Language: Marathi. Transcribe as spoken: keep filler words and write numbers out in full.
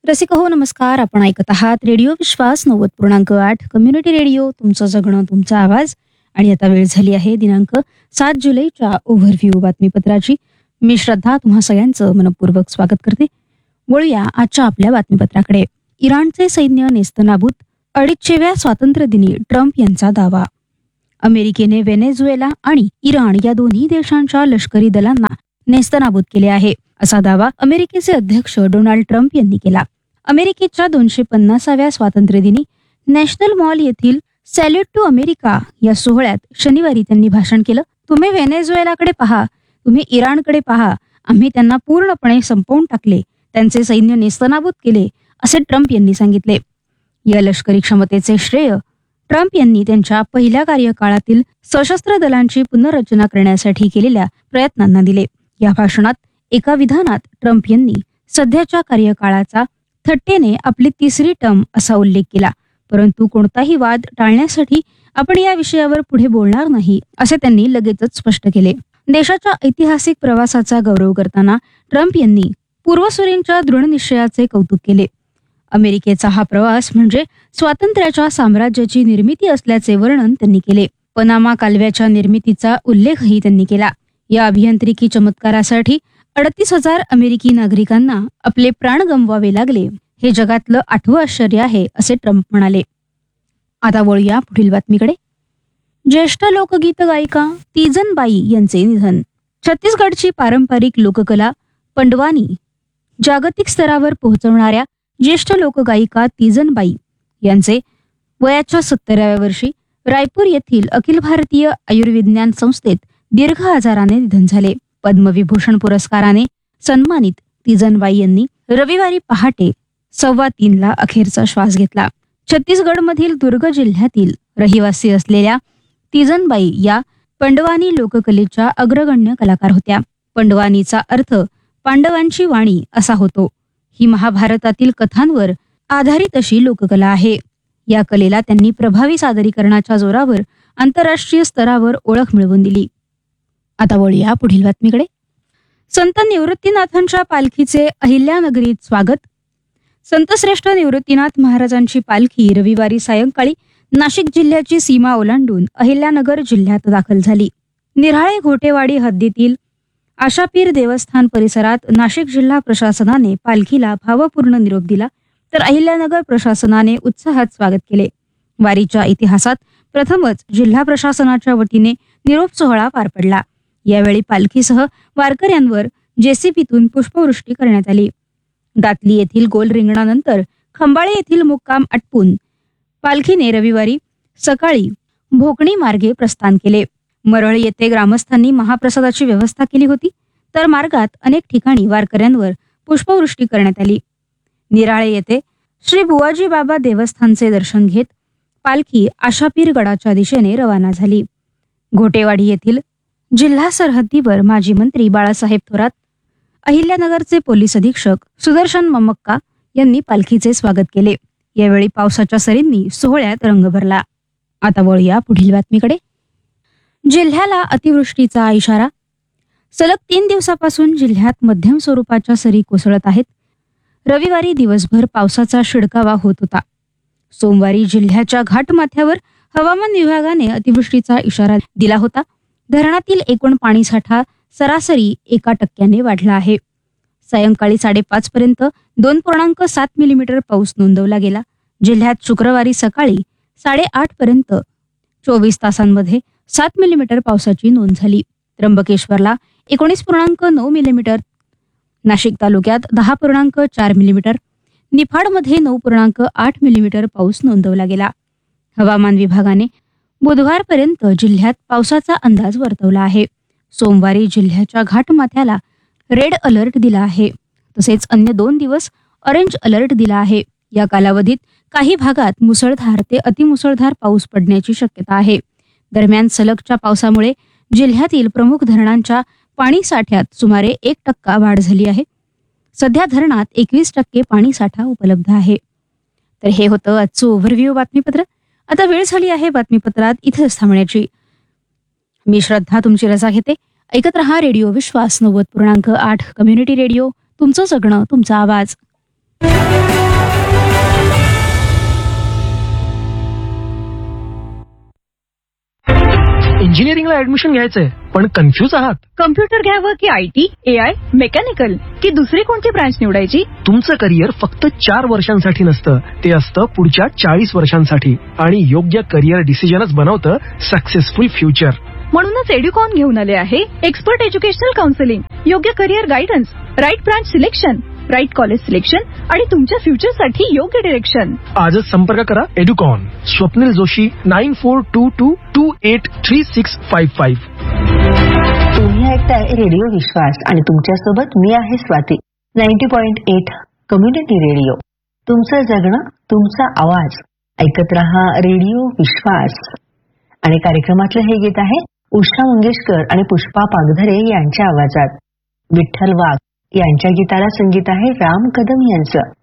रसिक हो नमस्कार. आपण ऐकत आहात रेडिओ विश्वास नव्वद पूर्णांक आठ कम्युनिटी रेडिओ, तुमचं जगणं तुमचा आवाज. आणि आता वेळ झाली आहे दिनांक सात जुलैच्या ओव्हरव्ह्यू बातमीपत्राची. मी श्रद्धा तुम्हा सगळ्यांचं मनपूर्वक स्वागत करते. वळूया आजच्या आपल्या बातमीपत्राकडे. इराणचे सैन्य नेस्तनाबूत, अडीचशेव्या स्वातंत्र्य दिनी ट्रम्प यांचा दावा. अमेरिकेने व्हेनेझुएला आणि इराण या दोन्ही देशांच्या लष्करी दलांना नेस्तनाबूत केले आहे, असा दावा अमेरिकेचे अध्यक्ष डोनाल्ड ट्रम्प यांनी केला. अमेरिकेच्या दोनशे पन्नासाव्या स्वातंत्र्यदिनी नॅशनल मॉल येथील सॅल्यूट टू अमेरिका या सोहळ्यात शनिवारी त्यांनी भाषण केलं. तुम्ही व्हेनेझुएलाकडे पहा, तुम्ही इराणकडे पहा, आम्ही त्यांना पूर्णपणे संपवून टाकले, त्यांचे सैन्य नेस्तनाबूत केले, असे ट्रम्प यांनी सांगितले. या लष्करी क्षमतेचे श्रेय ट्रम्प यांनी त्यांच्या पहिल्या कार्यकाळातील सशस्त्र दलांची पुनर्रचना करण्यासाठी केलेल्या प्रयत्नांना दिले. या भाषणात एका विधानात ट्रम्प यांनी सध्याच्या कार्यकाळाचा थट्टेने आपली तिसरी टर्म असा उल्लेख केला, परंतु कोणताही वाद टाळण्यासाठी आपण या विषयावर पुढे बोलणार नाही, असे त्यांनी लगेचच स्पष्ट केले. देशाच्या ऐतिहासिक प्रवासाचा गौरव करताना ट्रम्प यांनी पूर्वसुरींच्या दृढनिश्चयाचे कौतुक केले. अमेरिकेचा हा प्रवास म्हणजे स्वातंत्र्याच्या साम्राज्याची निर्मिती असल्याचे वर्णन त्यांनी केले. पनामा कालव्याच्या निर्मितीचा उल्लेखही त्यांनी केला. या अभियांत्रिकी चमत्कारासाठी अडतीस हजार अमेरिकी नागरिकांना आपले प्राण गमवावे लागले, हे जगातलं आठवं आश्चर्य आहे, असे ट्रम्प म्हणाले. आता वळूया पुढील बातमीकडे. ज्येष्ठ लोकगीत गायिका तीजनबाई यांचे निधन. छत्तीसगडची पारंपरिक लोककला पंडवानी जागतिक स्तरावर पोहोचवणाऱ्या ज्येष्ठ लोकगायिका तीजनबाई यांचे वयाच्या सत्तराव्या वर्षी रायपूर येथील अखिल भारतीय आयुर्विज्ञान संस्थेत दीर्घ आजाराने निधन झाले. पद्मविभूषण पुरस्काराने सन्मानित तीजनबाई यांनी रविवारी पहाटे सव्वा तीनला अखेरचा श्वास घेतला. छत्तीसगडमधील दुर्ग जिल्ह्यातील रहिवासी असलेल्या तीजनबाई या पंडवानी लोककलेच्या अग्रगण्य कलाकार होत्या. पंडवानीचा अर्थ पांडवांची वाणी असा होतो. ही महाभारतातील कथांवर आधारित अशी लोककला आहे. या कलेला त्यांनी प्रभावी सादरीकरणाच्या जोरावर आंतरराष्ट्रीय स्तरावर ओळख मिळवून दिली. आता वळूया पुढील बातमीकडे. संत निवृत्तीनाथांच्या पालखीचे अहिल्यानगरीत स्वागत. संतश्रेष्ठ निवृत्तीनाथ महाराजांची पालखी रविवारी सायंकाळी नाशिक जिल्ह्याची सीमा ओलांडून अहिल्यानगर जिल्ह्यात दाखल झाली. निराळे घोटेवाडी हद्दीतील आशापीर देवस्थान परिसरात नाशिक जिल्हा प्रशासनाने पालखीला भावपूर्ण निरोप दिला, तर अहिल्यानगर प्रशासनाने उत्साहात स्वागत केले. वारीच्या इतिहासात प्रथमच जिल्हा प्रशासनाच्या वतीने निरोप सोहळा पार पडला. यावेळी पालखीसह वारकऱ्यांवर जेसीबीतून पुष्पवृष्टी करण्यात आली. दातली येथील गोल रिंगणानंतर खंबाळे येथील मुक्काम आटपून पालखीने रविवारी सकाळी भोकणी मार्गे प्रस्थान केले. मरळ येथे ग्रामस्थांनी महाप्रसादाची व्यवस्था केली होती, तर मार्गात अनेक ठिकाणी वारकऱ्यांवर पुष्पवृष्टी करण्यात आली. निराळे येथे श्री बुवाजी बाबा देवस्थानचे दर्शन घेत पालखी आशापीर गडाच्या दिशेने रवाना झाली. घोटेवाडी येथील जिल्हा सरहद्दीवर माजी मंत्री बाळासाहेब थोरात, अहिल्यानगरचे पोलीस अधीक्षक सुदर्शन मम्मक्का यांनी पालखीचे स्वागत केले. यावेळी पावसाच्या सरींनी सोहळ्यात रंग भरला. आता वळूया पुढील बातमीकडे. जिल्ह्याला अतिवृष्टीचा इशारा. सलग तीन दिवसापासून जिल्ह्यात मध्यम स्वरूपाच्या सरी कोसळत आहेत. रविवारी दिवसभर पावसाचा शिडकावा होत होता. सोमवारी जिल्ह्याच्या घाटमाथ्यावर हवामान विभागाने अतिवृष्टीचा इशारा दिला होता. धरणातील एकूण पाणीसाठा सरासरी एका टक्क्याने वाढला आहे. सायंकाळी साडेपाच पर्यंत दोन पूर्णांक सात मिलीमीटर पाऊस नोंदवला गेला. जिल्ह्यात शुक्रवारी सकाळी साडेआठ पर्यंत चोवीस तासांमध्ये सात मिलीमीटर पावसाची नोंद झाली. त्र्यंबकेश्वरला एकोणीस पूर्णांक नऊ मिलीमीटर, नाशिक तालुक्यात दहा पूर्णांक चार मिलीमीटर, निफाडमध्ये नऊ पूर्णांक आठ मिलीमीटर पाऊस नोंदवला गेला. हवामान विभागाने बुधवारपर्यंत जिल्ह्यात पावसाचा अंदाज वर्तवला आहे. सोमवारी जिल्ह्याच्या घाटमाथ्याला रेड अलर्ट दिला आहे, तसेच अन्य दोन दिवस ऑरेंज अलर्ट दिला आहे. या कालावधीत काही भागात मुसळधार ते अतिमुसळधार पाऊस पडण्याची शक्यता आहे. दरम्यान सलगच्या पावसामुळे जिल्ह्यातील प्रमुख धरणांच्या पाणीसाठ्यात सुमारे एक टक्का वाढ झाली आहे. सध्या धरणात एकवीस टक्के पाणीसाठा उपलब्ध आहे. तर हे होतं आजचं ओव्हरव्ह्यू बातमीपत्र. आता वेळ झाली आहे बातमीपत्रात इथेच थांबण्याची. मी श्रद्धा तुमची रजा घेते. ऐकत रहा रेडिओ विश्वास नव्वद पूर्णांक आठ कम्युनिटी रेडिओ, तुमचं जगणं तुमचा आवाज. इंजिनिअरिंगला ऍडमिशन घ्यायचंय पण कन्फ्यूज आहात? कम्प्युटर घ्यावं की आयटी, एआय, मेकॅनिकल की दुसरी कोणती ब्रांच निवडायची? तुमचं करिअर फक्त चार वर्षांसाठी नसतं, ते असतं पुढच्या चाळीस वर्षांसाठी. आणि योग्य करिअर डिसिजनच बनवतं सक्सेसफुल फ्युचर. म्हणूनच एड्युकॉन घेऊन आले आहे एक्सपर्ट एज्युकेशनल काउन्सिलिंग, योग्य career guidance, right branch selection, right college selection आणि तुमच्या फ्युचरसाठी योग्य डिरेक्शन. आजच संपर्क करा एड्युकॉन. Swapnil Joshi, nine four to to to eight three six five five. तुम्ही ऐकताय रेडिओ विश्वास आणि तुमच्यासोबत मी आहे Swati. Ninety point eight community radio, तुमचं जगणं तुमचा आवाज. ऐकत रहा रेडिओ विश्वास. आणि कार्यक्रमातलं हे गीत आहे उषा मंगेशकर आणि पुष्पा पागधरे यांच्या आवाजात. विठ्ठल वाघ यांच्या गीताला संगीत आहे राम कदम यांचं.